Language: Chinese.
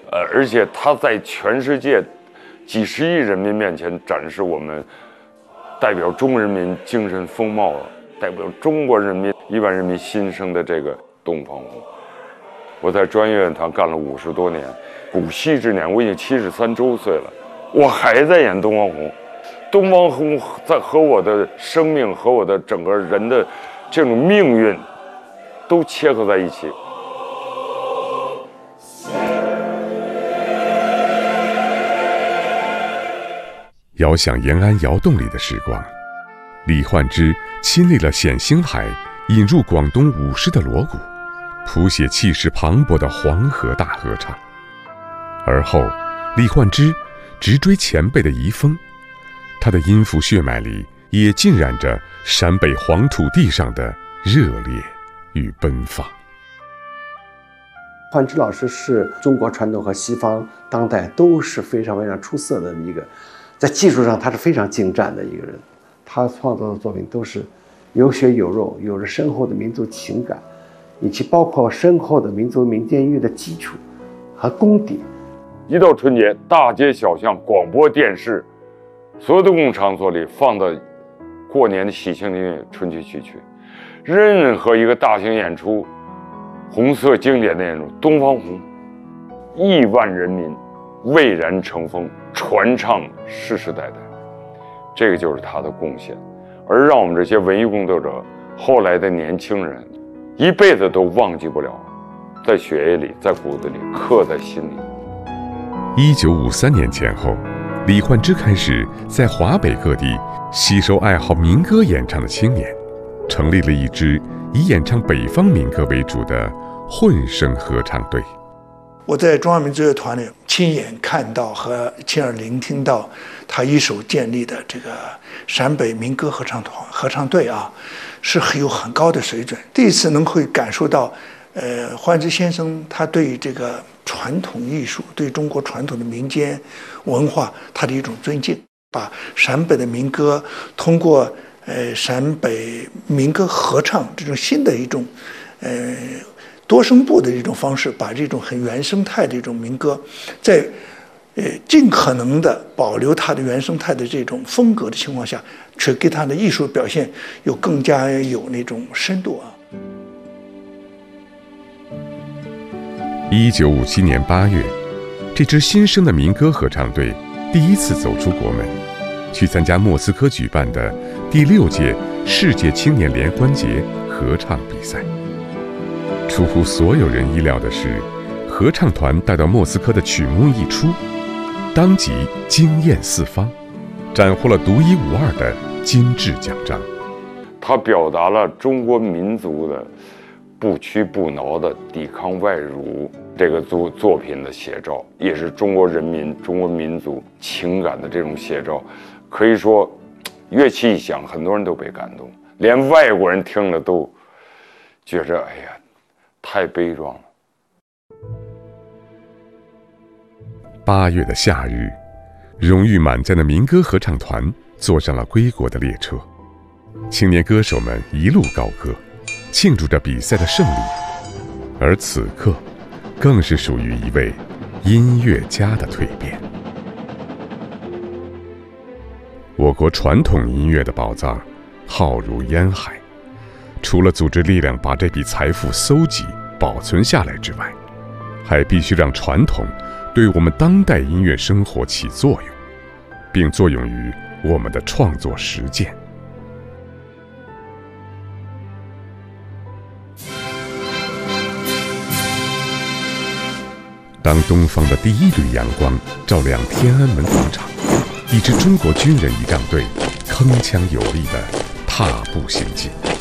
而且他在全世界几十亿人民面前展示我们代表中国人民精神风貌，代表中国人民亿万人民心声的这个东方红。我在专业院团干了50多年，古稀之年，我已经73周岁了，我还在演东方红。东方红在和我的生命和我的整个人的这种命运都切合在一起。 遥想延安窑洞里的时光，李焕之亲历了冼星海引入广东舞狮的锣鼓，谱写气势磅礴的黄河大合唱。而后李焕之直追前辈的遗风，他的音符血脉里也浸染着陕北黄土地上的热烈与奔放。 焕之老师是中国传统和西方当代都是非常非常出色的一个，在技术上他是非常精湛的一个人。他创作的作品都是有血有肉，有着深厚的民族情感，以及包括深厚的民族民间音乐的基础和功底。 一到春节，大街小巷、广播电视，所有的公共场所里放的过年的喜庆音乐、春节序曲，任何一个大型演出、红色经典的演出，东方红，亿万人民蔚然成风，传唱世世代代，这个就是他的贡献。而让我们这些文艺工作者，后来的年轻人，一辈子都忘记不了，在血液里，在骨子里，刻在心里。 1953年前后，李焕之开始在华北各地吸收爱好民歌演唱的青年，成立了一支以演唱北方民歌为主的混声合唱队。 我在中央民族乐团里亲眼看到和亲耳聆听到他一手建立的这个陕北民歌合唱队啊，是有很高的水准。第一次能会感受到，焕之先生他对这个传统艺术、对中国传统的民间文化他的一种尊敬，把陕北的民歌通过陕北民歌合唱这种新的一种多声部的一种方式，把这种很原生态的一种民歌，在尽可能的保留它的原生态的这种风格的情况下，却给它的艺术表现有更加有那种深度啊。 1957年8月，这支新生的民歌合唱队第一次走出国门，去参加莫斯科举办的第6届世界青年联欢节合唱比赛。出乎所有人意料的是，合唱团带到莫斯科的曲目一出，当即惊艳四方，斩获了独一无二的金质奖章。 它表达了中国民族的不屈不挠的抵抗外辱，这个作品的写照，也是中国人民、中国民族情感的这种写照。可以说，乐器一响，很多人都被感动，连外国人听了都觉着，哎呀，太悲壮了。 8月的夏日，荣誉满载的民歌合唱团坐上了归国的列车，青年歌手们一路高歌，庆祝着比赛的胜利。而此刻，更是属于一位音乐家的蜕变。我国传统音乐的宝藏浩如烟海，除了组织力量把这笔财富搜集保存下来之外，还必须让传统对我们当代音乐生活起作用，并作用于我们的创作实践。当东方的第一缕阳光照亮天安门广场，一支中国军人仪仗队铿锵有力地踏步行进。